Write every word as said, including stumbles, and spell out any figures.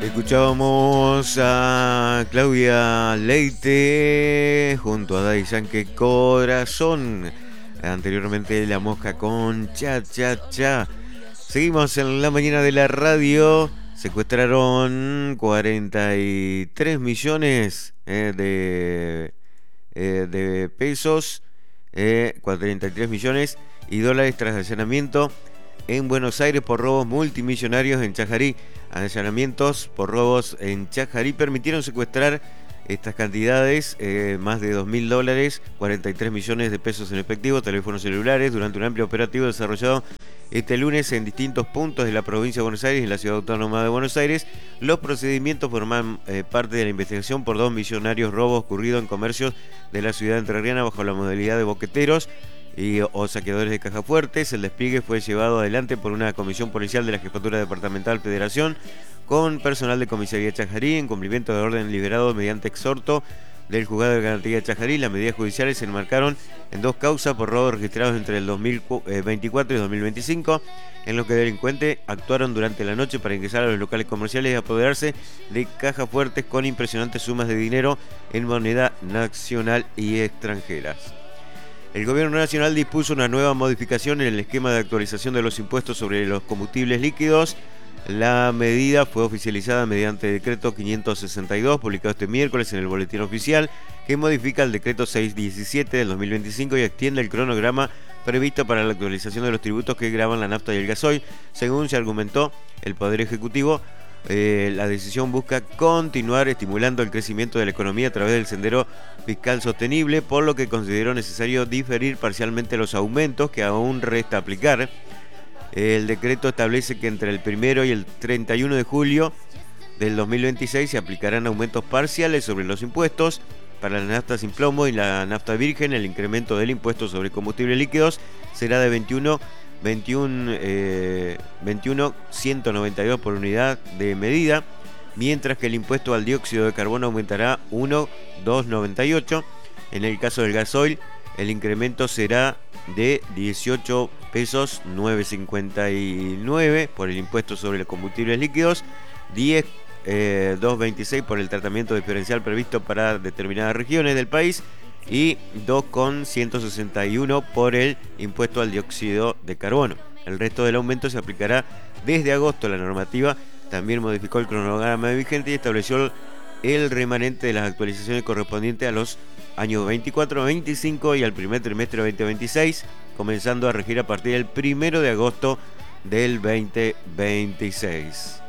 Escuchábamos a Claudia Leite junto a Daddy Yankee Corazón. Anteriormente La Mosca con Cha Cha Cha. Seguimos en la mañana de la radio. Secuestraron cuarenta y tres millones eh, de, eh, de pesos, eh, cuarenta y tres millones y dólares tras allanamiento en Buenos Aires por robos multimillonarios en Chajarí. Allanamientos por robos en Chajarí permitieron secuestrar estas cantidades, eh, más de dos mil dólares, cuarenta y tres millones de pesos en efectivo, teléfonos celulares, durante un amplio operativo desarrollado este lunes en distintos puntos de la provincia de Buenos Aires y en la ciudad autónoma de Buenos Aires. Los procedimientos forman eh, parte de la investigación por dos millonarios robos ocurridos en comercios de la ciudad entrerriana bajo la modalidad de boqueteros y o saqueadores de cajas fuertes. El despliegue fue llevado adelante por una comisión policial de la Jefatura Departamental Federación con personal de comisaría Chajarí en cumplimiento de orden liberado mediante exhorto del juzgado de garantía de Chajarí. Las medidas judiciales se enmarcaron en dos causas por robos registrados entre el dos mil veinticuatro y dos mil veinticinco, en los que delincuentes actuaron durante la noche para ingresar a los locales comerciales y apoderarse de cajas fuertes con impresionantes sumas de dinero en moneda nacional y extranjeras. El Gobierno Nacional dispuso una nueva modificación en el esquema de actualización de los impuestos sobre los combustibles líquidos. La medida fue oficializada mediante decreto quinientos sesenta y dos, publicado este miércoles en el Boletín Oficial, que modifica el decreto seiscientos diecisiete del dos mil veinticinco y extiende el cronograma previsto para la actualización de los tributos que gravan la nafta y el gasoil. Según se argumentó el Poder Ejecutivo, Eh, la decisión busca continuar estimulando el crecimiento de la economía a través del sendero fiscal sostenible, por lo que consideró necesario diferir parcialmente los aumentos que aún resta aplicar. El decreto establece que entre el primero y el treinta y uno de julio del dos mil veintiséis se aplicarán aumentos parciales sobre los impuestos. Para la nafta sin plomo y la nafta virgen, el incremento del impuesto sobre combustibles líquidos será de veintiuno ciento noventa y dos por unidad de medida, mientras que el impuesto al dióxido de carbono aumentará uno coma doscientos noventa y ocho. En el caso del gasoil, el incremento será de dieciocho pesos novecientos cincuenta y nueve por el impuesto sobre los combustibles líquidos, diez eh, doscientos veintiséis por el tratamiento diferencial previsto para determinadas regiones del país y dos coma ciento sesenta y uno por el impuesto al dióxido de carbono. El resto del aumento se aplicará desde agosto. La normativa también modificó el cronograma vigente y estableció el remanente de las actualizaciones correspondientes a los años veinticuatro, veinticinco y al primer trimestre de veinte veintiséis, comenzando a regir a partir del primero de agosto del veinte veintiséis.